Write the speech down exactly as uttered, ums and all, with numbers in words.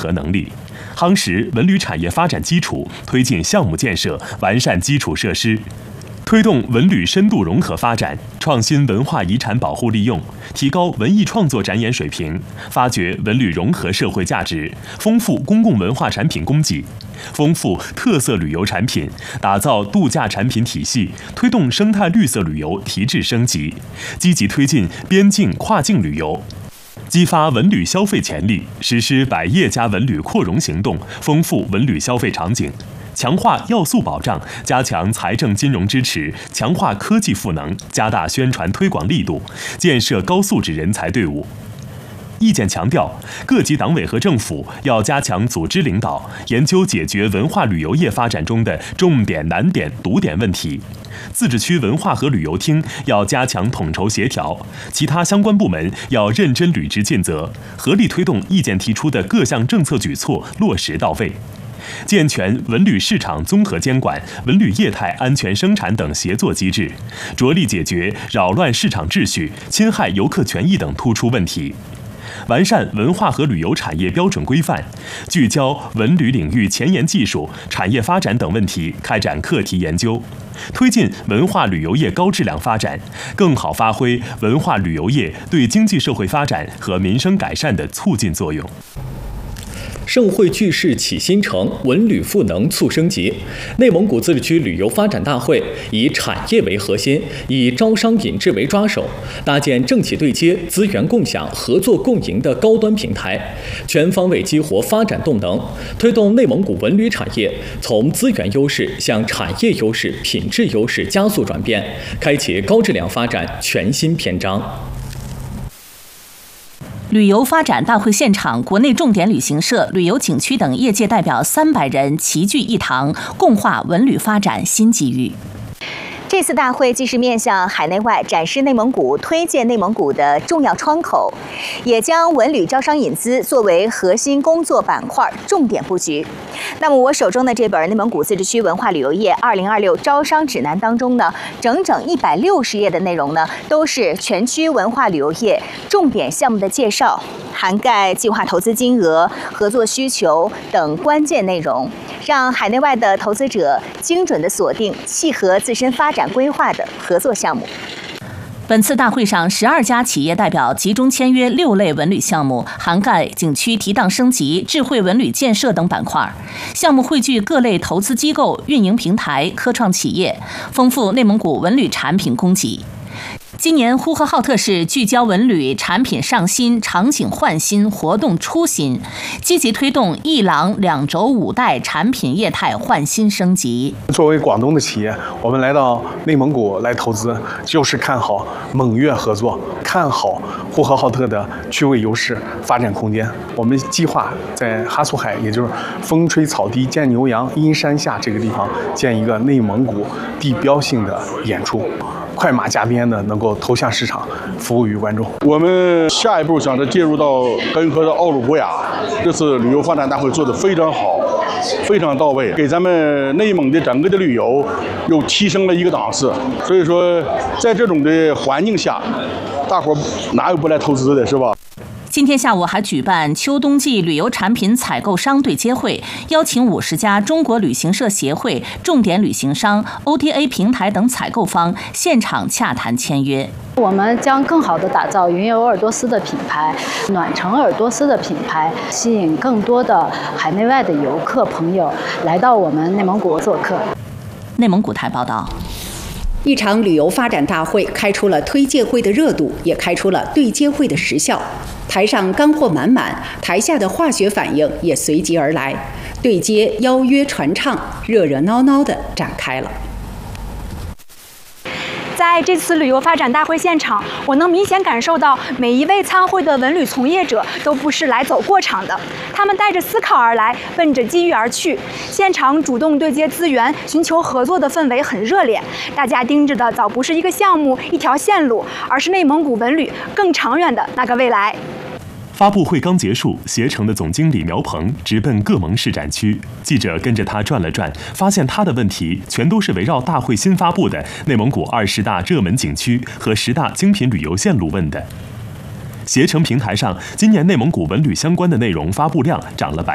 合能力，夯实文旅产业发展基础，推进项目建设，完善基础设施。推动文旅深度融合发展，创新文化遗产保护利用，提高文艺创作展演水平，发掘文旅融合社会价值，丰富公共文化产品供给，丰富特色旅游产品，打造度假产品体系，推动生态绿色旅游提质升级，积极推进边境跨境旅游。激发文旅消费潜力，实施百业家文旅扩容行动，丰富文旅消费场景，强化要素保障，加强财政金融支持，强化科技赋能，加大宣传推广力度，建设高素质人才队伍。意见强调，各级党委和政府要加强组织领导，研究解决文化旅游业发展中的重点、难点、堵点问题。自治区文化和旅游厅要加强统筹协调，其他相关部门要认真履职尽责，合力推动意见提出的各项政策举措落实到位。健全文旅市场综合监管、文旅业态安全生产等协作机制，着力解决扰乱市场秩序、侵害游客权益等突出问题。完善文化和旅游产业标准规范，聚焦文旅领域前沿技术、产业发展等问题，开展课题研究，推进文化旅游业高质量发展，更好发挥文化旅游业对经济社会发展和民生改善的促进作用。 盛会聚势启新城，文旅赋能促升级。内蒙古自治区旅游发展大会以产业为核心，以招商引智为抓手，搭建政企对接、资源共享、合作共赢的高端平台，全方位激活发展动能，推动内蒙古文旅产业从资源优势向产业优势、品质优势加速转变，开启高质量发展全新篇章。 旅游发展大会现场，国内重点旅行社、旅游景区等业界代表三百人齐聚一堂，共话文旅发展新机遇。 这次大会既是面向海内外展示内蒙古、推荐内蒙古的重要窗口，也将文旅招商引资作为核心工作板块重点布局。那么我手中的这本《内蒙古自治区文化旅游业二零二六招商指南》当中呢，整整一百六十页的内容呢，都是全区文化旅游业重点项目的介绍，涵盖计划投资金额、合作需求等关键内容，让海内外的投资者精准地锁定契合自身发展规划的合作项目。 本次大会上，十二家企业代表集中签约六类文旅项目，涵盖景区提档升级、智慧文旅建设等板块。项目汇聚各类投资机构、运营平台、科创企业，丰富内蒙古文旅产品供给。今年呼和浩特市聚焦文旅产品上新、场景换新、活动出新，积极推动一廊两轴五带产品业态换新升级。 作为广东的企业，我们来到内蒙古来投资，就是看好蒙越合作，看好呼和浩特的区位优势发展空间。我们计划在哈苏海，也就是风吹草低见牛羊、阴山下这个地方建一个内蒙古地标性的演出。快马加鞭的能够投向市场，服务于观众。 我们下一步想着介入到根河的奥鲁博雅，这次旅游发展大会做得非常好，非常到位，给咱们内蒙的整个的旅游又提升了一个档次。所以说，在这种的环境下，大伙哪有不来投资的，是吧？ 今天下午还举办秋冬季旅游产品采购商对接会，邀请五十家中国旅行社协会、重点旅行商、O T A 平台等采购方现场洽谈签约。 我们将更好地打造云游鄂尔多斯的品牌、暖城鄂尔多斯的品牌，吸引更多的海内外的游客朋友来到我们内蒙古做客。 内蒙古台报道。 一场旅游发展大会开出了推介会的热度，也开出了对接会的实效。台上干货满满，台下的化学反应也随即而来，对接、邀约、传唱，热热闹闹地展开了。 在这次旅游发展大会现场，我能明显感受到每一位参会的文旅从业者都不是来走过场的，他们带着思考而来，奔着机遇而去。现场主动对接资源、寻求合作的氛围很热烈，大家盯着的早不是一个项目、一条线路，而是内蒙古文旅更长远的那个未来。 发布会刚结束，携程的总经理苗鹏直奔各盟市展区，记者跟着他转了转，发现他的问题全都是围绕大会新发布的内蒙古二十大热门景区和十大精品旅游线路问的。携程平台上，今年内蒙古文旅相关的内容发布量涨了百